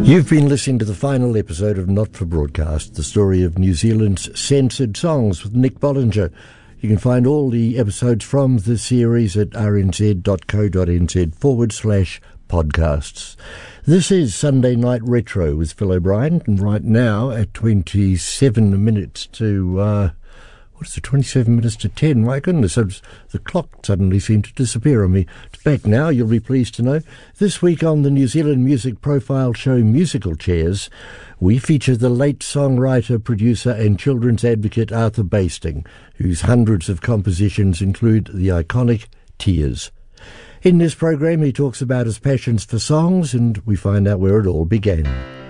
You've been listening to the final episode of Not For Broadcast, the story of New Zealand's censored songs with Nick Bollinger. You can find all the episodes from the series at rnz.co.nz/podcasts. This is Sunday Night Retro with Phil O'Brien, and right now at 27 minutes to... 27 minutes to 10? My goodness, the clock suddenly seemed to disappear on me. It's back now, you'll be pleased to know. This week on the New Zealand music profile show Musical Chairs, we feature the late songwriter, producer and children's advocate Arthur Basting, whose hundreds of compositions include the iconic Tears. In this program, he talks about his passions for songs, and we find out where it all began.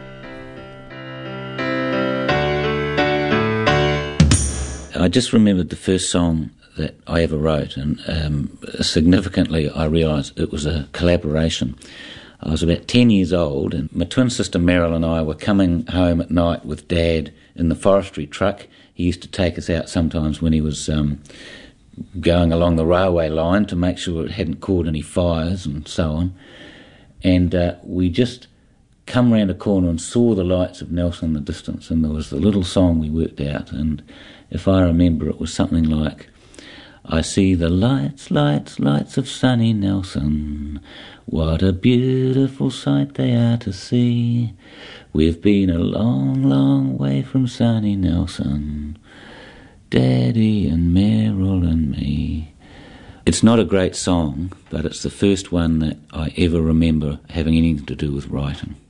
I just remembered the first song that I ever wrote, and significantly I realised it was a collaboration. I was about 10 years old, and my twin sister Meryl and I were coming home at night with Dad in the forestry truck. He used to take us out sometimes when he was going along the railway line to make sure it hadn't caught any fires and so on. And we just come round a corner and saw the lights of Nelson in the distance, and there was the little song we worked out, and if I remember, it was something like, I see the lights, lights, lights of sunny Nelson. What a beautiful sight they are to see. We've been a long, long way from sunny Nelson. Daddy and Meryl and me. It's not a great song, but it's the first one that I ever remember having anything to do with writing.